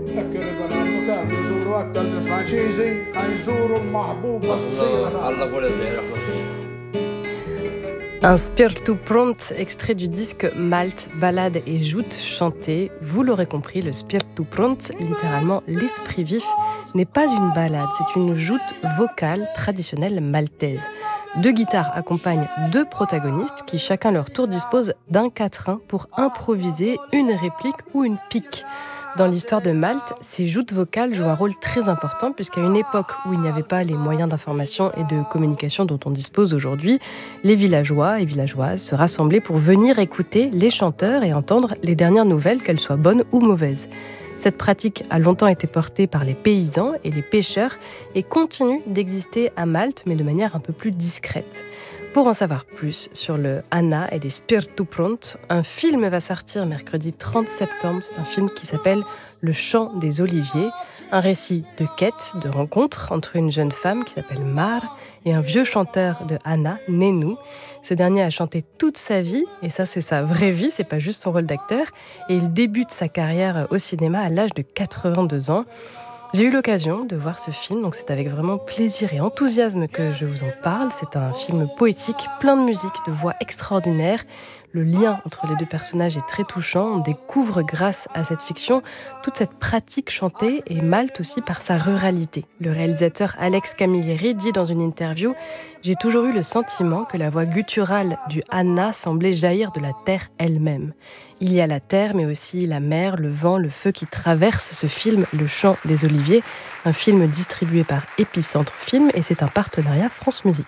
Un spirito pronto, extrait du disque Malte, ballade et joutes chantées. Vous l'aurez compris, le spirito pronto, littéralement l'esprit vif, n'est pas une ballade, c'est une joute vocale traditionnelle maltaise. Deux guitares accompagnent deux protagonistes qui, chacun leur tour, disposent d'un quatrain pour improviser une réplique ou une pique. Dans l'histoire de Malte, ces joutes vocales jouent un rôle très important puisqu'à une époque où il n'y avait pas les moyens d'information et de communication dont on dispose aujourd'hui, les villageois et villageoises se rassemblaient pour venir écouter les chanteurs et entendre les dernières nouvelles, qu'elles soient bonnes ou mauvaises. Cette pratique a longtemps été portée par les paysans et les pêcheurs et continue d'exister à Malte, mais de manière un peu plus discrète. Pour en savoir plus sur le Anna et les Spirito Pronto, un film va sortir mercredi 30 septembre. C'est un film qui s'appelle Le chant des oliviers, un récit de quête, de rencontre entre une jeune femme qui s'appelle Mar et un vieux chanteur de Anna, Nenu. Ce dernier a chanté toute sa vie, et ça c'est sa vraie vie, c'est pas juste son rôle d'acteur, et il débute sa carrière au cinéma à l'âge de 82 ans. J'ai eu l'occasion de voir ce film, donc c'est avec vraiment plaisir et enthousiasme que je vous en parle. C'est un film poétique, plein de musique, de voix extraordinaires. Le lien entre les deux personnages est très touchant. On découvre grâce à cette fiction toute cette pratique chantée et Malte aussi par sa ruralité. Le réalisateur Alex Camilleri dit dans une interview « J'ai toujours eu le sentiment que la voix gutturale du Anna semblait jaillir de la terre elle-même. Il y a la terre, mais aussi la mer, le vent, le feu qui traversent ce film, Le chant des oliviers, un film distribué par Épicentre Film et c'est un partenariat France Musique.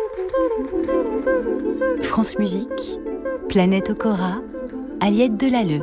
France Musique, Planète Okora, Aliette Delalleux.